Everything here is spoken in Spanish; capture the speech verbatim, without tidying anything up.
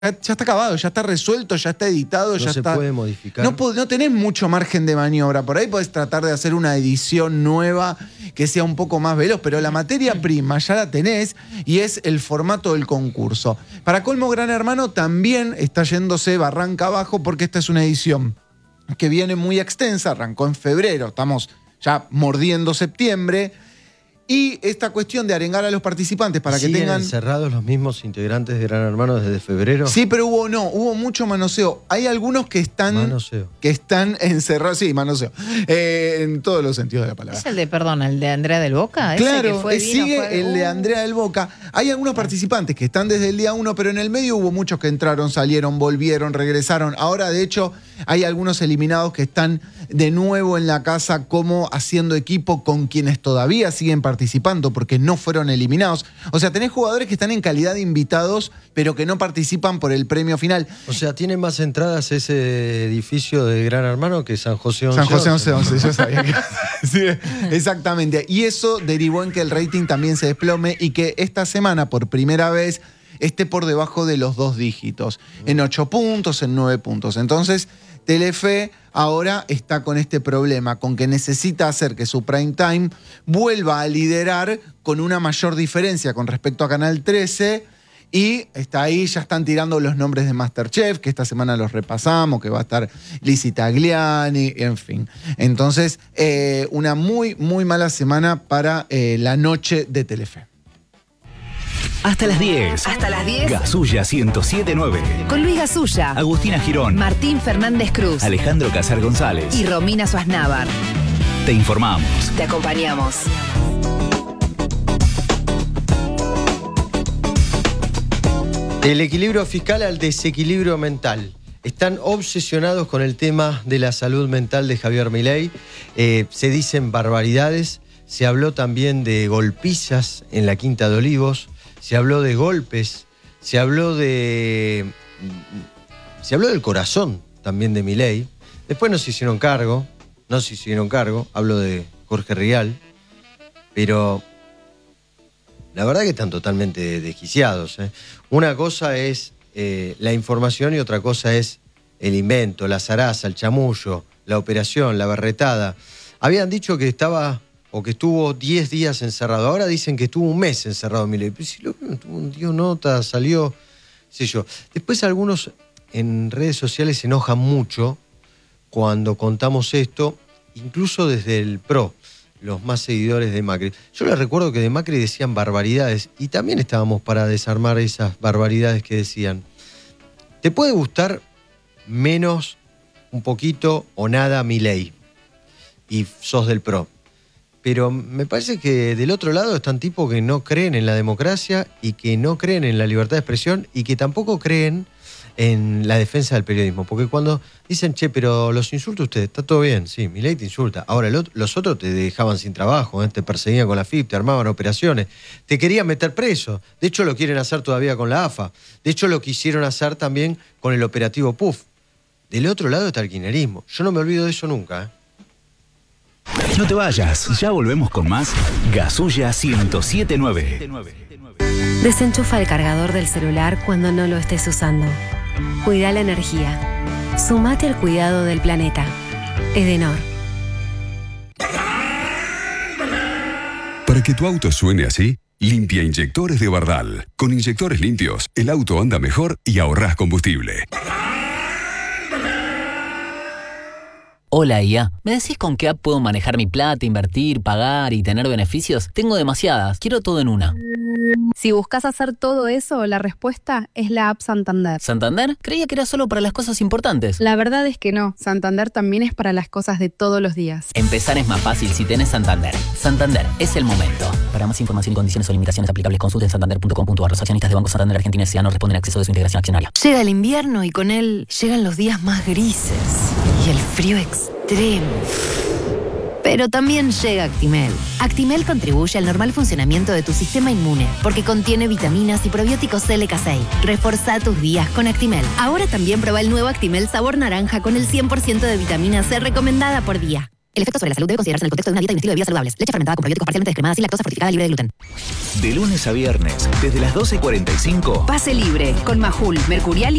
ya está acabado, ya está resuelto, ya está editado, no ya se está. puede modificar. No, no tenés mucho margen de maniobra. Por ahí podés tratar de hacer una edición nueva que sea un poco más veloz, pero la materia prima ya la tenés y es el formato del concurso. Para colmo, Gran Hermano también está yéndose barranca abajo porque esta es una edición que viene muy extensa, arrancó en febrero, estamos ya mordiendo septiembre. Y esta cuestión de arengar a los participantes para que ¿Siguen tengan... encerrados los mismos integrantes de Gran Hermano desde febrero? Sí, pero hubo no, hubo mucho manoseo. Hay algunos que están... Manoseo. Que están encerrados, sí, manoseo. Eh, en todos los sentidos de la palabra. ¿Es el de, perdón, el de Andrea del Boca? ¿Ese Claro, que fue, vino, sigue fue... el de Andrea del Boca. Hay algunos participantes que están desde el día uno, pero en el medio hubo muchos que entraron, salieron, volvieron, regresaron. Ahora, de hecho, hay algunos eliminados que están de nuevo en la casa como haciendo equipo con quienes todavía siguen participando porque no fueron eliminados. O sea, tenés jugadores que están en calidad de invitados, pero que no participan por el premio final. O sea, ¿tiene más entradas ese edificio de Gran Hermano que San José once once? San José once once, yo sabía que... Sí, exactamente. Y eso derivó en que el rating también se desplome y que esta semana, por primera vez, esté por debajo de los dos dígitos. En ocho puntos, en nueve puntos. Entonces, Telefe ahora está con este problema, con que necesita hacer que su prime time vuelva a liderar con una mayor diferencia con respecto a Canal trece. Y está ahí, ya están tirando los nombres de MasterChef, que esta semana los repasamos, que va a estar Lizzy Tagliani, en fin. Entonces, eh, una muy, muy mala semana para eh, la noche de Telefe. Hasta las diez. Hasta las diez. Gasulla ciento siete punto nueve. Con Luis Gasulla, Agustina Girón, Martín Fernández Cruz, Alejandro Casar González y Romina Suaznávar. Te informamos. Te acompañamos. Del equilibrio fiscal al desequilibrio mental. Están obsesionados con el tema de la salud mental de Javier Milei. Eh, se dicen barbaridades. Se habló también de golpizas en la Quinta de Olivos. Se habló de golpes. Se habló de... Se habló del corazón también de Milei. Después no se hicieron cargo. No se hicieron cargo. Hablo de Jorge Rial. Pero... la verdad que están totalmente desquiciados, ¿eh? Una cosa es eh, la información y otra cosa es el invento, la zaraza, el chamullo, la operación, la berretada. Habían dicho que estaba o que estuvo diez días encerrado. Ahora dicen que estuvo un mes encerrado Milei. Pero si lo dio nota, salió, sé yo. Después algunos en redes sociales se enojan mucho cuando contamos esto, incluso desde el P R O. Los más seguidores de Macri. Yo les recuerdo que de Macri decían barbaridades y también estábamos para desarmar esas barbaridades que decían. Te puede gustar menos, un poquito o nada Milei y sos del P R O. Pero me parece que del otro lado están tipos que no creen en la democracia y que no creen en la libertad de expresión y que tampoco creen en la defensa del periodismo. Porque cuando dicen, che, pero los insulta usted, está todo bien, sí, Milei te insulta. Ahora el otro, los otros te dejaban sin trabajo, ¿eh? Te perseguían con la F I P, te armaban operaciones, te querían meter preso. De hecho, lo quieren hacer todavía con la A F A. De hecho, lo quisieron hacer también con el operativo P U F. Del otro lado está el kirchnerismo. Yo no me olvido de eso nunca, ¿eh? No te vayas, ya volvemos con más Gasulla ciento siete punto nueve. Desenchufa el cargador del celular cuando no lo estés usando. Cuida la energía. Sumate al cuidado del planeta. Edenor. Para que tu auto suene así, limpia inyectores de Bardal. Con inyectores limpios, el auto anda mejor y ahorrás combustible. Hola I A, ¿me decís con qué app puedo manejar mi plata, invertir, pagar y tener beneficios? Tengo demasiadas, quiero todo en una. Si buscas hacer todo eso, la respuesta es la app Santander. ¿Santander? Creía que era solo para las cosas importantes. La verdad es que no, Santander también es para las cosas de todos los días. Empezar es más fácil si tenés Santander. Santander, es el momento. Para más información y condiciones o limitaciones aplicables, consulten santander punto com punto a r. Los accionistas de Banco Santander Argentina S A no responden a acceso de su integración accionaria. Llega el invierno y con él llegan los días más grises y el frío extremo. Pero también llega Actimel. Actimel contribuye al normal funcionamiento de tu sistema inmune porque contiene vitaminas y probióticos L K seis. Reforzá tus días con Actimel. Ahora también prueba el nuevo Actimel sabor naranja con el cien por ciento de vitamina C recomendada por día. El efecto sobre la salud debe considerarse en el contexto de una dieta y un estilo de vida saludables. Leche fermentada con probióticos parcialmente descremada sin lactosa fortificada libre de gluten. De lunes a viernes, desde las doce y cuarenta y cinco. Pase libre con Majul, Mercurial